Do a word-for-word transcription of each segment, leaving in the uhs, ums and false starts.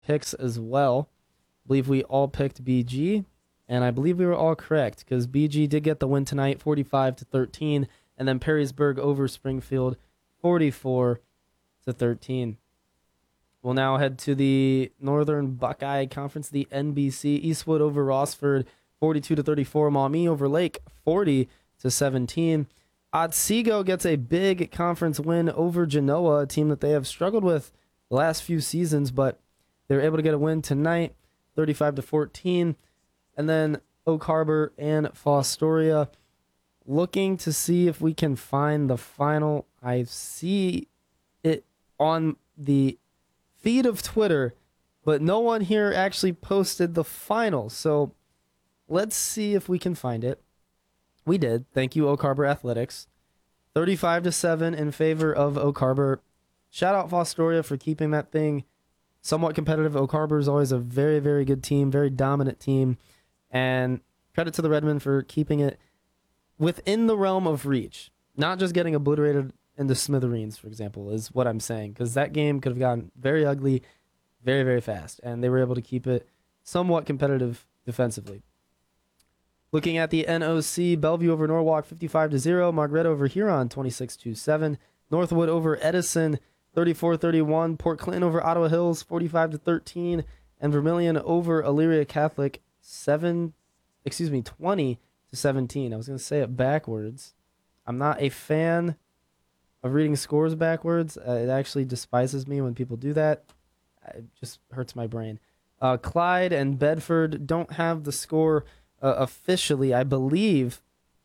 picks as well. I believe we all picked B G, and I believe we were all correct because B G did get the win tonight, forty-five to thirteen, and then Perrysburg over Springfield, forty-four to thirteen. We'll now head to the Northern Buckeye Conference, the N B C. Eastwood over Rossford, forty-two to thirty-four. Maumee over Lake, forty to seventeen. Otsego gets a big conference win over Genoa, a team that they have struggled with the last few seasons, but they're able to get a win tonight, thirty-five to fourteen. And then Oak Harbor and Fostoria, looking to see if we can find the final. I see it on the feed of Twitter, but no one here actually posted the final. So let's see if we can find it. We did. Thank you, Oak Harbor Athletics. thirty-five to seven in favor of Oak Harbor. Shout out Fostoria for keeping that thing somewhat competitive. Oak Harbor is always a very, very good team, very dominant team. And credit to the Redmen for keeping it within the realm of reach. Not just getting obliterated into smithereens, for example, is what I'm saying. Because that game could have gotten very ugly very, very fast. And they were able to keep it somewhat competitive defensively. Looking at the N O C, Bellevue over Norwalk, fifty-five to zero. Margaret over Huron, twenty-six to seven. Northwood over Edison, thirty-four thirty-one. Port Clinton over Ottawa Hills, forty-five to thirteen. And Vermilion over Elyria Catholic, seven, excuse me, twenty to seventeen. I was going to say it backwards. I'm not a fan of reading scores backwards. Uh, it actually despises me when people do that. It just hurts my brain. Uh, Clyde and Bedford don't have the score uh, officially. I believe,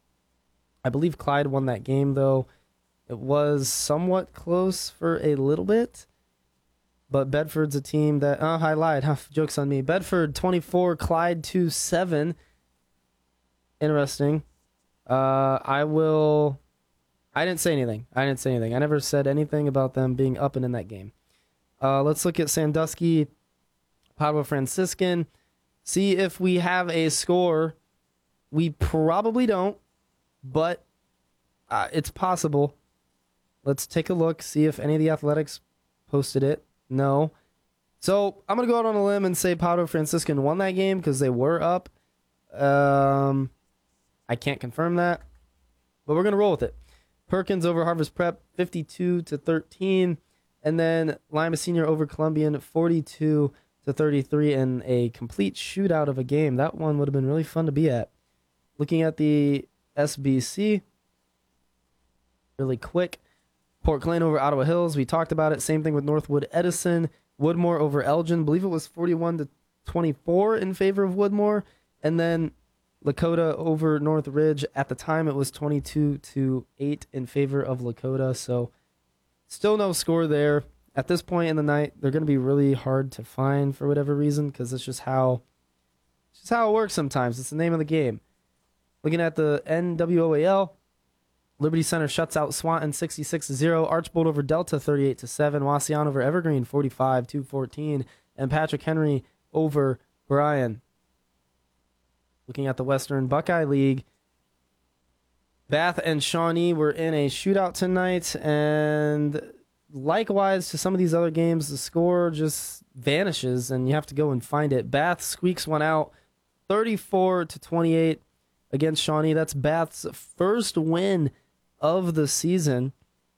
I believe Clyde won that game, though. It was somewhat close for a little bit. But Bedford's a team that... Oh, I lied. Huh, joke's on me. Bedford, twenty-four. Clyde, two seven. Interesting. Uh, I will... I didn't say anything. I didn't say anything. I never said anything about them being up and in that game. Uh, let's look at Sandusky, Padua Franciscan. See if we have a score. We probably don't, but uh, it's possible. Let's take a look, see if any of the Athletics posted it. No. So I'm going to go out on a limb and say Padua Franciscan won that game because they were up. Um, I can't confirm that, but we're going to roll with it. Perkins over Harvest Prep, fifty-two to thirteen. And then Lima Senior over Columbian, forty-two to thirty-three in a complete shootout of a game. That one would have been really fun to be at. Looking at the S B C, really quick. Port Clinton over Ottawa Hills. We talked about it. Same thing with Northwood Edison. Woodmore over Elgin. I believe it was forty-one to twenty-four in favor of Woodmore. And then Lakota over North Ridge. At the time, it was twenty-two to eight in favor of Lakota. So still no score there. At this point in the night, they're going to be really hard to find for whatever reason because it's just how, it's just how it works sometimes. It's the name of the game. Looking at the N W O A L, Liberty Center shuts out Swanton sixty-six to zero. Archbold over Delta thirty-eight to seven. Wauseon over Evergreen forty-five to fourteen. And Patrick Henry over Bryan. Looking at the Western Buckeye League, Bath and Shawnee were in a shootout tonight, and likewise to some of these other games, the score just vanishes, and you have to go and find it. Bath squeaks one out, thirty-four to twenty-eight against Shawnee. That's Bath's first win of the season,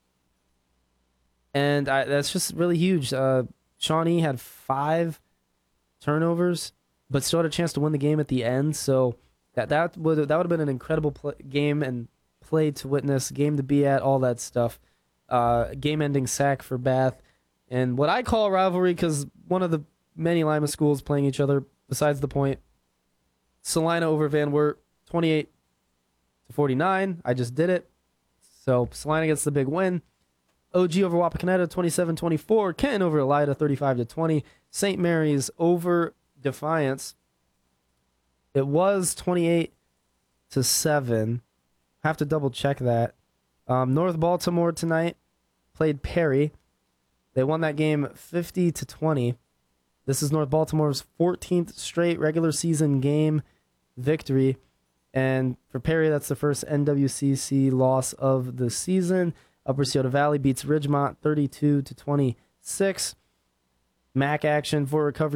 and I, that's just really huge. Uh, Shawnee had five turnovers, but still had a chance to win the game at the end. So that that would that would have been an incredible play, game and play to witness, game to be at, all that stuff. Uh, game-ending sack for Bath, and what I call a rivalry because one of the many Lima schools playing each other. Besides the point, Salina over Van Wert, twenty-eight to forty-nine. I just did it. So Salina gets the big win. O G over Wapakoneta, twenty-seven twenty-four. Kenton over Elida, thirty-five to twenty. Saint Mary's over Defiance. It was twenty-eight to seven. Have to double check that. Um, North Baltimore tonight played Perry. They won that game fifty to twenty. This is North Baltimore's fourteenth straight regular season game victory. And for Perry, that's the first N W C C loss of the season. Upper Scioto Valley beats Ridgemont thirty-two to twenty-six. Mac action for recovery.